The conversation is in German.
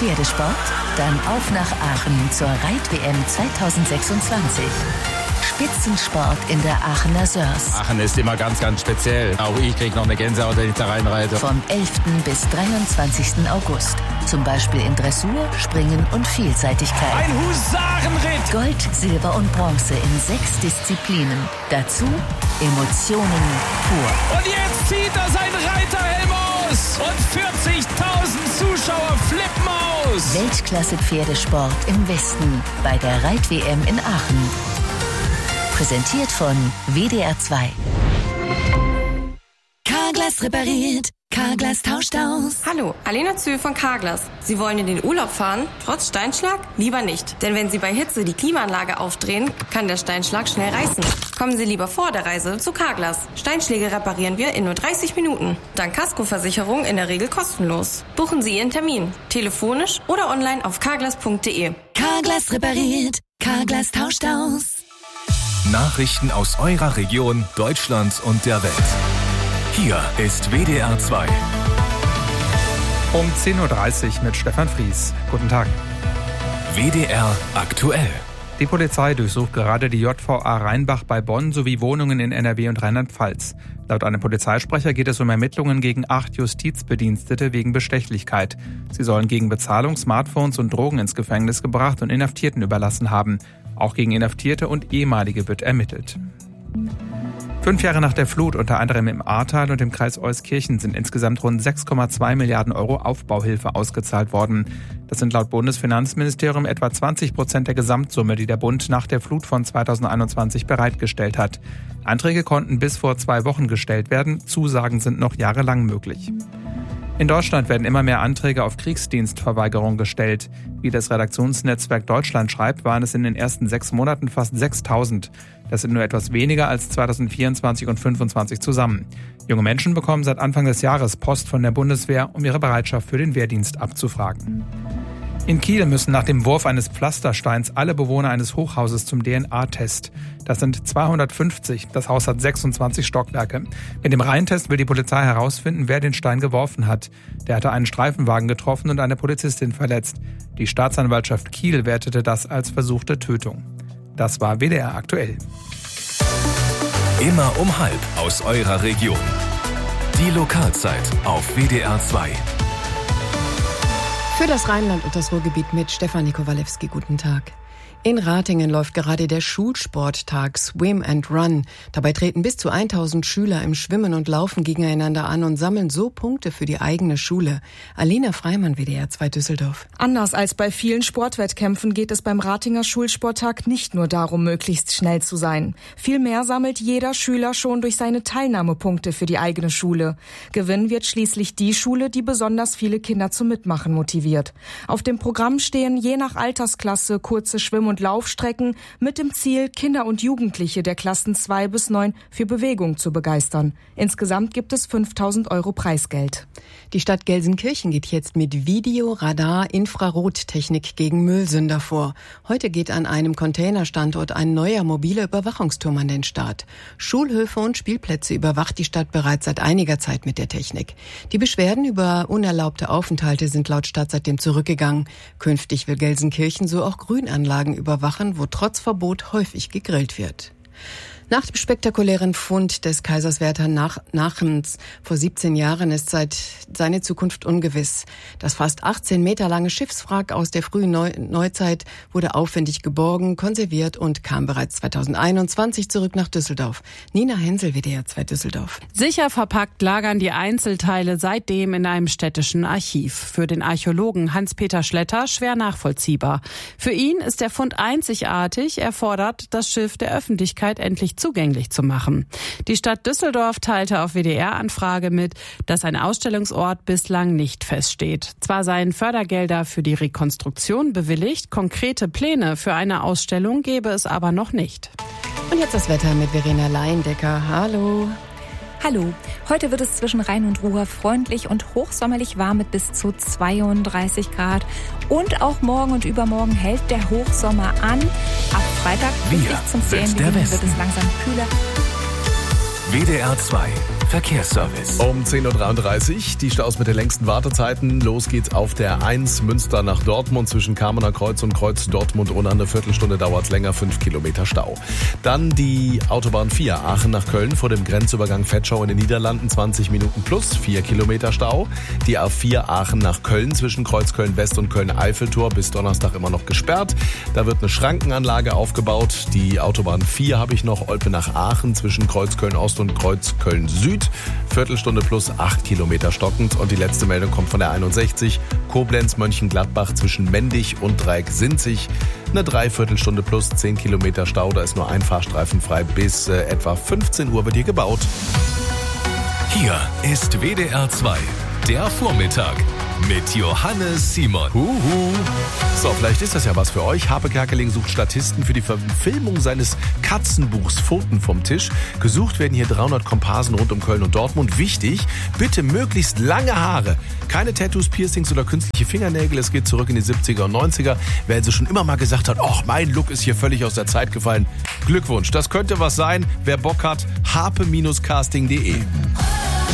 Pferdesport? Dann auf nach Aachen zur Reit-WM 2026. Spitzensport in der Aachener Sörs. Aachen ist immer ganz, ganz speziell. Auch ich kriege noch eine Gänsehaut, wenn ich da reinreite. Vom 11. bis 23. August. Zum Beispiel in Dressur, Springen und Vielseitigkeit. Ein Husarenritt! Gold, Silber und Bronze in 6 Disziplinen. Dazu Emotionen pur. Und jetzt zieht er sein Reiterhelm aus! Und 40.000 Zuschauer flippen aus! Weltklasse Pferdesport im Westen bei der Reit-WM in Aachen. Präsentiert von WDR 2. Carglass repariert. Carglass tauscht aus. Hallo, Alena Zühl von Carglass. Sie wollen in den Urlaub fahren, trotz Steinschlag? Lieber nicht. Denn wenn Sie bei Hitze die Klimaanlage aufdrehen, kann der Steinschlag schnell reißen. Kommen Sie lieber vor der Reise zu Carglass. Steinschläge reparieren wir in nur 30 Minuten. Dank Kaskoversicherung in der Regel kostenlos. Buchen Sie Ihren Termin. Telefonisch oder online auf carglass.de. Carglass repariert. Carglass tauscht aus. Nachrichten aus eurer Region, Deutschland und der Welt. Hier ist WDR 2. Um 10.30 Uhr mit Stefan Fries. Guten Tag. WDR aktuell. Die Polizei durchsucht gerade die JVA Rheinbach bei Bonn sowie Wohnungen in NRW und Rheinland-Pfalz. Laut einem Polizeisprecher geht es um Ermittlungen gegen 8 Justizbedienstete wegen Bestechlichkeit. Sie sollen gegen Bezahlung Smartphones und Drogen ins Gefängnis gebracht und Inhaftierten überlassen haben. Auch gegen Inhaftierte und Ehemalige wird ermittelt. 5 Jahre nach der Flut, unter anderem im Ahrtal und im Kreis Euskirchen, sind insgesamt rund 6,2 Milliarden Euro Aufbauhilfe ausgezahlt worden. Das sind laut Bundesfinanzministerium etwa 20% der Gesamtsumme, die der Bund nach der Flut von 2021 bereitgestellt hat. Anträge konnten bis vor 2 Wochen gestellt werden, Zusagen sind noch jahrelang möglich. In Deutschland werden immer mehr Anträge auf Kriegsdienstverweigerung gestellt. Wie das Redaktionsnetzwerk Deutschland schreibt, waren es in den ersten 6 Monaten fast 6.000. Das sind nur etwas weniger als 2024 und 2025 zusammen. Junge Menschen bekommen seit Anfang des Jahres Post von der Bundeswehr, um ihre Bereitschaft für den Wehrdienst abzufragen. In Kiel müssen nach dem Wurf eines Pflastersteins alle Bewohner eines Hochhauses zum DNA-Test. Das sind 250. Das Haus hat 26 Stockwerke. Mit dem Reihentest will die Polizei herausfinden, wer den Stein geworfen hat. Der hatte einen Streifenwagen getroffen und eine Polizistin verletzt. Die Staatsanwaltschaft Kiel wertete das als versuchte Tötung. Das war WDR aktuell. Immer um 12:30 aus eurer Region. Die Lokalzeit auf WDR 2. Für das Rheinland und das Ruhrgebiet mit Stefanie Kowalewski. Guten Tag. In Ratingen läuft gerade der Schulsporttag Swim and Run. Dabei treten bis zu 1000 Schüler im Schwimmen und Laufen gegeneinander an und sammeln so Punkte für die eigene Schule. Alina Freimann, WDR 2 Düsseldorf. Anders als bei vielen Sportwettkämpfen geht es beim Ratinger Schulsporttag nicht nur darum, möglichst schnell zu sein. Vielmehr sammelt jeder Schüler schon durch seine Teilnahmepunkte für die eigene Schule. Gewinnen wird schließlich die Schule, die besonders viele Kinder zum Mitmachen motiviert. Auf dem Programm stehen je nach Altersklasse kurze Schwimm- und Laufstrecken mit dem Ziel, Kinder und Jugendliche der Klassen 2 bis 9 für Bewegung zu begeistern. Insgesamt gibt es 5.000 € Preisgeld. Die Stadt Gelsenkirchen geht jetzt mit Video-Radar-Infrarottechnik gegen Müllsünder vor. Heute geht an einem Containerstandort ein neuer mobiler Überwachungsturm an den Start. Schulhöfe und Spielplätze überwacht die Stadt bereits seit einiger Zeit mit der Technik. Die Beschwerden über unerlaubte Aufenthalte sind laut Stadt seitdem zurückgegangen. Künftig will Gelsenkirchen so auch Grünanlagen überwachen, wo trotz Verbot häufig gegrillt wird. Nach dem spektakulären Fund des Kaiserswerther Nachens vor 17 Jahren ist seine Zukunft ungewiss. Das fast 18 Meter lange Schiffswrack aus der frühen Neuzeit wurde aufwendig geborgen, konserviert und kam bereits 2021 zurück nach Düsseldorf. Nina Hensel, WDR 2 Düsseldorf. Sicher verpackt lagern die Einzelteile seitdem in einem städtischen Archiv. Für den Archäologen Hans-Peter Schletter schwer nachvollziehbar. Für ihn ist der Fund einzigartig. Er fordert, das Schiff der Öffentlichkeit endlich zugänglich zu machen. Die Stadt Düsseldorf teilte auf WDR-Anfrage mit, dass ein Ausstellungsort bislang nicht feststeht. Zwar seien Fördergelder für die Rekonstruktion bewilligt, konkrete Pläne für eine Ausstellung gäbe es aber noch nicht. Und jetzt das Wetter mit Verena Leindecker. Hallo. Hallo, heute wird es zwischen Rhein und Ruhr freundlich und hochsommerlich warm mit bis zu 32 Grad. Und auch morgen und übermorgen hält der Hochsommer an. Ab Freitag bis zum Ferienbeginn wird es langsam kühler. WDR 2 Verkehrsservice. Um 10.33 Uhr, die Staus mit den längsten Wartezeiten. Los geht's auf der 1 Münster nach Dortmund zwischen Kamener Kreuz und Kreuz Dortmund. Ohne eine Viertelstunde dauert's länger, 5 Kilometer Stau. Dann die Autobahn 4 Aachen nach Köln vor dem Grenzübergang Vetschau in den Niederlanden, 20 Minuten plus, 4 Kilometer Stau. Die A4 Aachen nach Köln zwischen Kreuz Köln West und Köln Eiffeltor bis Donnerstag immer noch gesperrt. Da wird eine Schrankenanlage aufgebaut. Die Autobahn 4 habe ich noch, Olpe nach Aachen zwischen Kreuz Köln Ost und Kreuz Köln Süd. Viertelstunde plus, 8 Kilometer stockend. Und die letzte Meldung kommt von der 61. Koblenz Mönchengladbach zwischen Mendig und Dreieck-Sinzig. Eine Dreiviertelstunde plus, 10 Kilometer Stau. Da ist nur ein Fahrstreifen frei. Bis etwa 15 Uhr wird hier gebaut. Hier ist WDR 2, der Vormittag mit Johannes Simon. So, vielleicht ist das ja was für euch. Harpe Kerkeling sucht Statisten für die Verfilmung seines Katzenbuchs Pfoten vom Tisch. Gesucht werden hier 300 Komparsen rund um Köln und Dortmund. Wichtig, bitte möglichst lange Haare. Keine Tattoos, Piercings oder künstliche Fingernägel. Es geht zurück in die 70er und 90er. Wer also schon immer mal gesagt hat, ach, mein Look ist hier völlig aus der Zeit gefallen. Glückwunsch, das könnte was sein. Wer Bock hat, harpe-casting.de.